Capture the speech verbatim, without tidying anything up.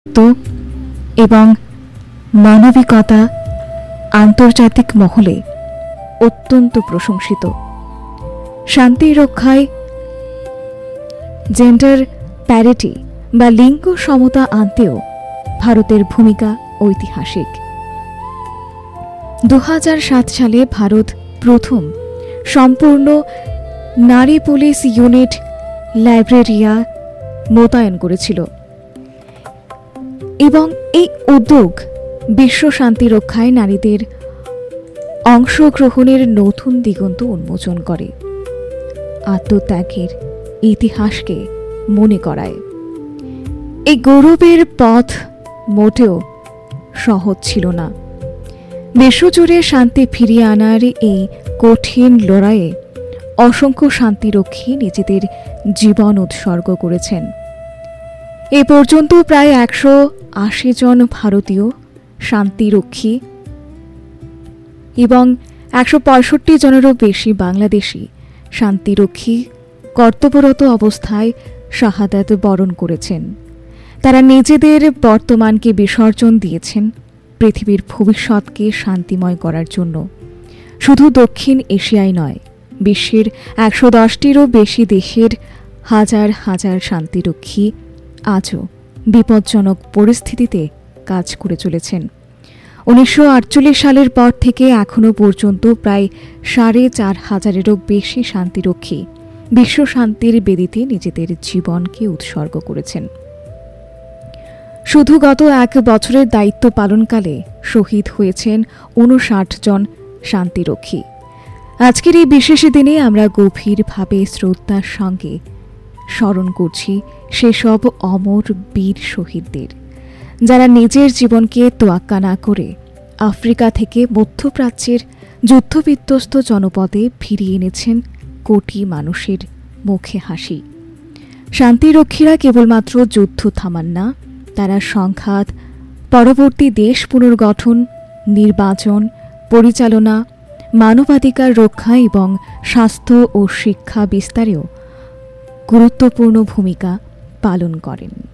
তো এবং মানবিকতা আন্তর্জাতিক মহলে অত্যন্ত প্রশংসিত। শান্তি রক্ষায় জেন্ডার প্যারিটি বা লিঙ্গ সমতা আনতেও ভারতের ভূমিকা ঐতিহাসিক। দু হাজার সাত সালে ভারত প্রথম সম্পূর্ণ নারী পুলিশ ইউনিট লাইব্রেরিয়া মোতায়েন করেছিল এবং এই উদ্যোগ বিশ্ব শান্তি রক্ষায় নারীদের অংশগ্রহণের নতুন দিগন্ত উন্মোচন করে, আত্মত্যাগের ইতিহাসকে মনে করায়। এই গৌরবের পথ মোটেও সহজ ছিল না। বিশ্বজুড়ে শান্তি ফিরিয়ে আনার এই কঠিন লড়াইয়ে অসংখ্য শান্তিরক্ষী নিজেদের জীবন উৎসর্গ করেছেন। এ পর্যন্ত প্রায় একশো আশি জন ভারতীয় শান্তিরক্ষী এবং একশো পঁয়ষট্টি জনেরও বেশি বাংলাদেশি শান্তিরক্ষী কর্তব্যরত অবস্থায় শাহাদাত বরণ করেছেন। তারা নিজেদের বর্তমানকে বিসর্জন দিয়েছেন পৃথিবীর ভবিষ্যৎকে শান্তিময় করার জন্য। শুধু দক্ষিণ এশিয়ায় নয়, বিশ্বের একশো দশটিরও বেশি দেশের হাজার হাজার শান্তিরক্ষী আজও বিপজ্জনক পরিস্থিতিতে কাজ করে চলেছেন। উনিশশো আটচল্লিশ সালের পর থেকে এখনও পর্যন্ত প্রায় সাড়ে চার হাজারেরও বেশি শান্তিরক্ষী বিশ্ব শান্তির বেদিতে নিজেদের জীবনকে উৎসর্গ করেছেন। শুধু গত এক বছরের দায়িত্ব পালনকালে শহীদ হয়েছেন ঊনষাট জন শান্তিরক্ষী। আজকের এই বিশেষ দিনে আমরা গভীরভাবে শ্রদ্ধার সঙ্গে স্মরণ করছি সেসব অমর বীর শহীদদের, যারা নিজের জীবনকে তোয়াক্কা না করে আফ্রিকা থেকে মধ্যপ্রাচ্যের যুদ্ধবিধ্বস্ত জনপদে ফিরিয়ে এনেছেন কোটি মানুষের মুখে হাসি। শান্তিরক্ষীরা কেবলমাত্র যুদ্ধ থামান না, তারা সংঘাত পরবর্তী দেশ পুনর্গঠন, নির্বাচন পরিচালনা, মানবাধিকার রক্ষা এবং স্বাস্থ্য ও শিক্ষা বিস্তারেও গুরুত্বপূর্ণ ভূমিকা পালন করেন।